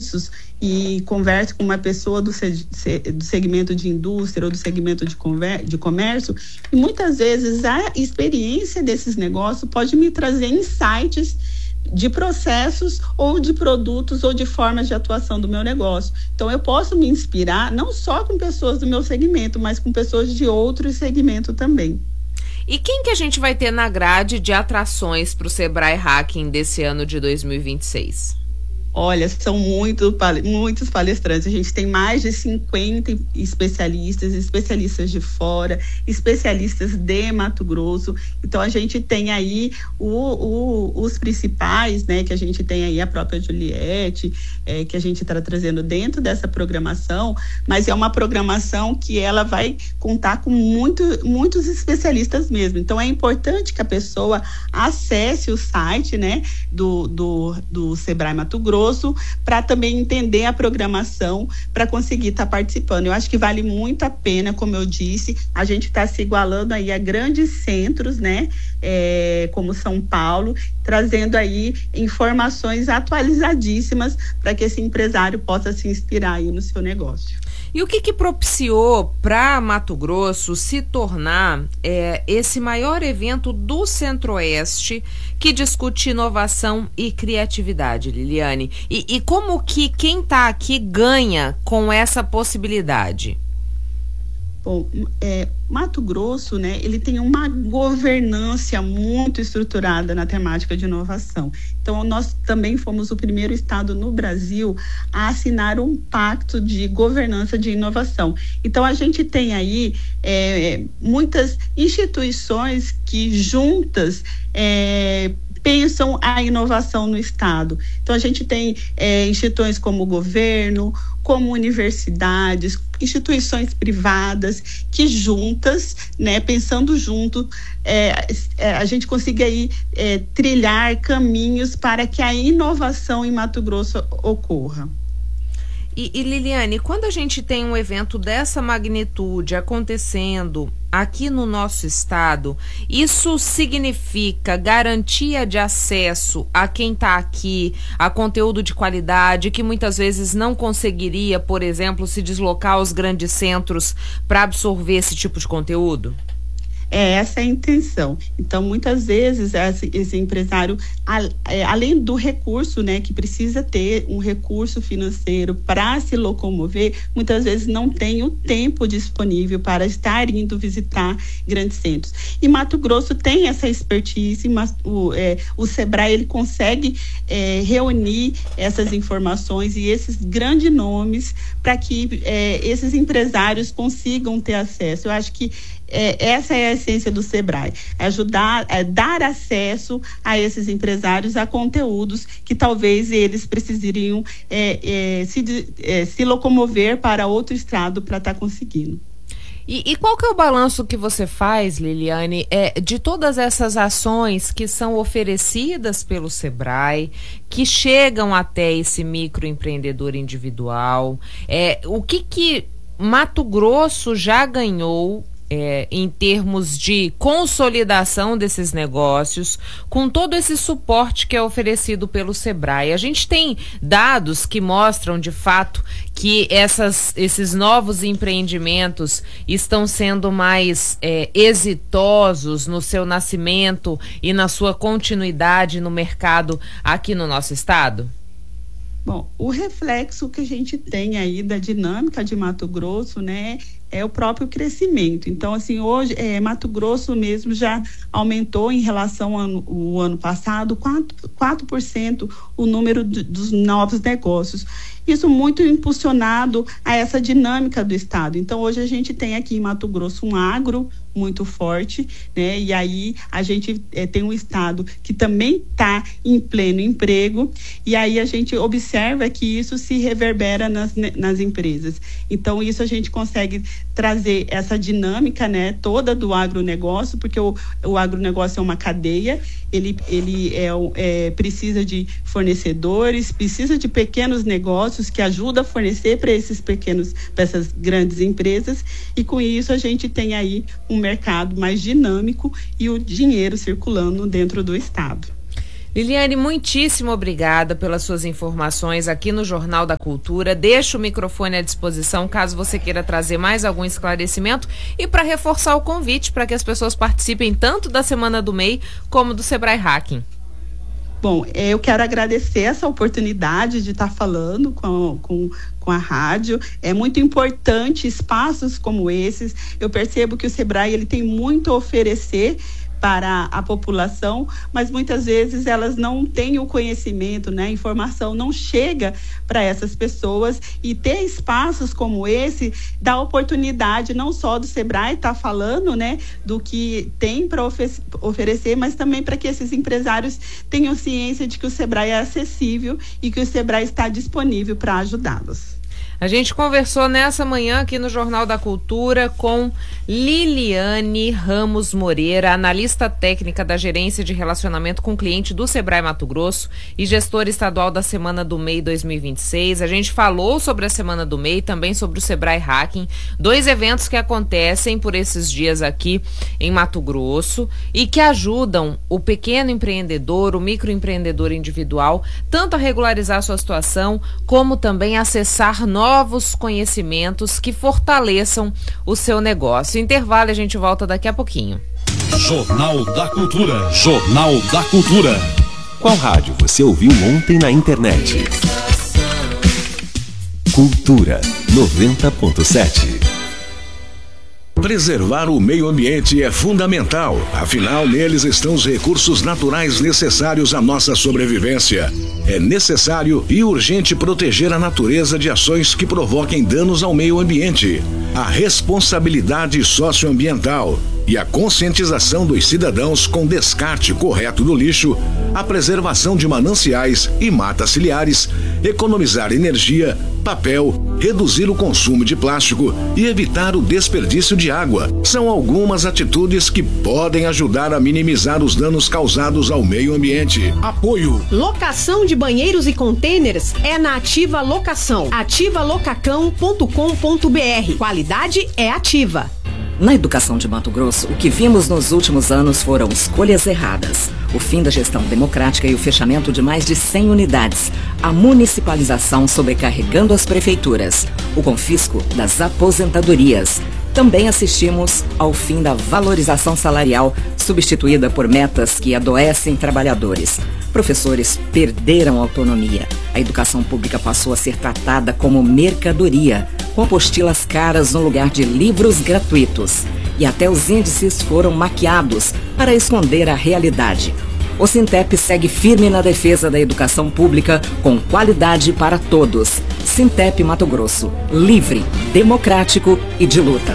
cursos e converso com uma pessoa do segmento de indústria ou do segmento de comércio, e muitas vezes a experiência desses negócios pode me trazer insights de processos ou de produtos ou de formas de atuação do meu negócio. Então, eu posso me inspirar não só com pessoas do meu segmento, mas com pessoas de outro segmento também. E quem que a gente vai ter na grade de atrações para o Sebrae Hacking desse ano de 2026? Olha, são muitos palestrantes. A gente tem mais de 50 especialistas de fora, especialistas de Mato Grosso. Então, a gente tem aí os principais, né? Que a gente tem aí a própria Juliette, que a gente está trazendo dentro dessa programação, mas é uma programação que ela vai contar com muitos especialistas mesmo. Então, é importante que a pessoa acesse o site, né? Do Sebrae Mato Grosso, para também entender a programação, para conseguir estar participando. Eu acho que vale muito a pena, como eu disse, a gente está se igualando aí a grandes centros, né, como São Paulo, trazendo aí informações atualizadíssimas para que esse empresário possa se inspirar aí no seu negócio. E o que propiciou para Mato Grosso se tornar esse maior evento do Centro-Oeste que discute inovação e criatividade, Liliane? E como que quem está aqui ganha com essa possibilidade? Bom, Mato Grosso, né, ele tem uma governança muito estruturada na temática de inovação. Então, nós também fomos o primeiro estado no Brasil a assinar um pacto de governança de inovação. Então, a gente tem aí muitas instituições que juntas pensam a inovação no estado. Então, a gente tem instituições como o governo, como universidades, instituições privadas que juntas, né, pensando junto, a gente consiga aí trilhar caminhos para que a inovação em Mato Grosso ocorra. E Liliane, quando a gente tem um evento dessa magnitude acontecendo aqui no nosso estado, isso significa garantia de acesso a quem está aqui, a conteúdo de qualidade, que muitas vezes não conseguiria, por exemplo, se deslocar aos grandes centros para absorver esse tipo de conteúdo? Essa é a intenção. Então, muitas vezes, esse empresário, além do recurso, né, que precisa ter um recurso financeiro para se locomover, muitas vezes não tem o tempo disponível para estar indo visitar grandes centros. E Mato Grosso tem essa expertise, mas o Sebrae, ele consegue reunir essas informações e esses grandes nomes para que esses empresários consigam ter acesso. Eu acho que essa é a essência do Sebrae, ajudar a dar acesso a esses empresários a conteúdos que talvez eles precisariam se locomover para outro estado para estar conseguindo. E qual que é o balanço que você faz, Liliane, de todas essas ações que são oferecidas pelo Sebrae, que chegam até esse microempreendedor individual? O que Mato Grosso já ganhou em termos de consolidação desses negócios, com todo esse suporte que é oferecido pelo Sebrae? A gente tem dados que mostram, de fato, que esses novos empreendimentos estão sendo mais exitosos no seu nascimento e na sua continuidade no mercado aqui no nosso estado? Bom, o reflexo que a gente tem aí da dinâmica de Mato Grosso, né, é o próprio crescimento. Então, assim, hoje, Mato Grosso mesmo já aumentou em relação ao ano passado 4% o número dos novos negócios. Isso muito impulsionado a essa dinâmica do estado. Então, hoje a gente tem aqui em Mato Grosso um agro muito forte, né? E aí a gente tem um estado que também está em pleno emprego, e aí a gente observa que isso se reverbera nas empresas. Então, isso a gente consegue trazer essa dinâmica, né, toda do agronegócio, porque o agronegócio é uma cadeia, ele precisa de fornecedores, precisa de pequenos negócios que ajudam a fornecer para essas grandes empresas, e com isso a gente tem aí um mercado mais dinâmico e o dinheiro circulando dentro do estado. Liliane, muitíssimo obrigada pelas suas informações aqui no Jornal da Cultura. Deixo o microfone à disposição caso você queira trazer mais algum esclarecimento e para reforçar o convite para que as pessoas participem tanto da Semana do MEI como do Sebrae Hacking. Bom, eu quero agradecer essa oportunidade de estar falando com a rádio. É muito importante espaços como esses. Eu percebo que o Sebrae ele tem muito a oferecer para a população, mas muitas vezes elas não têm o conhecimento, né? A informação não chega para essas pessoas, e ter espaços como esse dá oportunidade não só do Sebrae estar falando, né, do que tem para oferecer, mas também para que esses empresários tenham ciência de que o Sebrae é acessível e que o Sebrae está disponível para ajudá-los. A gente conversou nessa manhã aqui no Jornal da Cultura com Liliane Ramos Moreira, analista técnica da Gerência de Relacionamento com o Cliente do Sebrae Mato Grosso e gestora estadual da Semana do MEI 2026. A gente falou sobre a Semana do MEI, também sobre o Sebrae Hacking, 2 eventos que acontecem por esses dias aqui em Mato Grosso e que ajudam o pequeno empreendedor, o microempreendedor individual, tanto a regularizar a sua situação, como também acessar novos conhecimentos que fortaleçam o seu negócio. Intervalo, a gente volta daqui a pouquinho. Jornal da Cultura. Jornal da Cultura. Qual rádio você ouviu ontem na internet? Cultura 90.7. Preservar o meio ambiente é fundamental, afinal neles estão os recursos naturais necessários à nossa sobrevivência. É necessário e urgente proteger a natureza de ações que provoquem danos ao meio ambiente. A responsabilidade socioambiental e a conscientização dos cidadãos com descarte correto do lixo, a preservação de mananciais e matas ciliares, economizar energia, papel, reduzir o consumo de plástico e evitar o desperdício de água são algumas atitudes que podem ajudar a minimizar os danos causados ao meio ambiente. Apoio. Locação de banheiros e contêineres é na Ativa Locação. Ativalocacão.com.br. Qualidade é Ativa. Na educação de Mato Grosso, o que vimos nos últimos anos foram escolhas erradas. O fim da gestão democrática e o fechamento de mais de 100 unidades. A municipalização sobrecarregando as prefeituras. O confisco das aposentadorias. Também assistimos ao fim da valorização salarial, substituída por metas que adoecem trabalhadores. Professores perderam autonomia. A educação pública passou a ser tratada como mercadoria, com apostilas caras no lugar de livros gratuitos. E até os índices foram maquiados para esconder a realidade. O Sintep segue firme na defesa da educação pública com qualidade para todos. Sintep Mato Grosso, livre, democrático e de luta.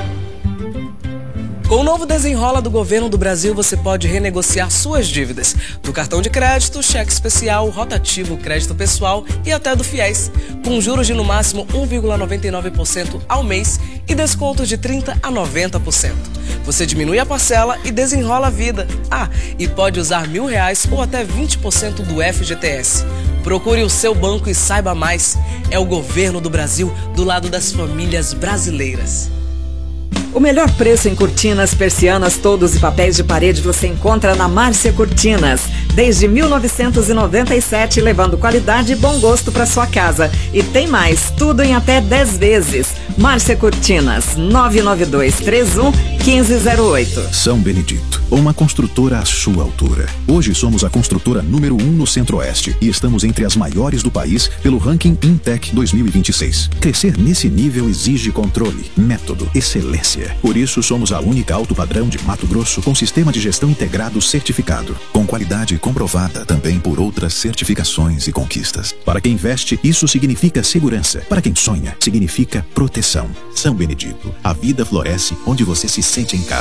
Com o novo Desenrola do Governo do Brasil, você pode renegociar suas dívidas do cartão de crédito, cheque especial, rotativo, crédito pessoal e até do FIES, com juros de no máximo 1,99% ao mês e descontos de 30% a 90%. Você diminui a parcela e desenrola a vida. E pode usar R$1.000 ou até 20% do FGTS. Procure o seu banco e saiba mais. É o Governo do Brasil do lado das famílias brasileiras. O melhor preço em cortinas, persianas, toldos e papéis de parede você encontra na Márcia Cortinas. Desde 1997, levando qualidade e bom gosto para sua casa. E tem mais, tudo em até 10 vezes. Márcia Cortinas, 99231-1508. São Benedito, uma construtora à sua altura. Hoje somos a construtora número 1 no Centro-Oeste e estamos entre as maiores do país pelo ranking Intec 2026. Crescer nesse nível exige controle, método, excelência. Por isso, somos a única alto padrão de Mato Grosso com sistema de gestão integrado certificado, com qualidade comprovada também por outras certificações e conquistas. Para quem investe, isso significa segurança. Para quem sonha, significa proteção. São Benedito, a vida floresce onde você se sente em casa.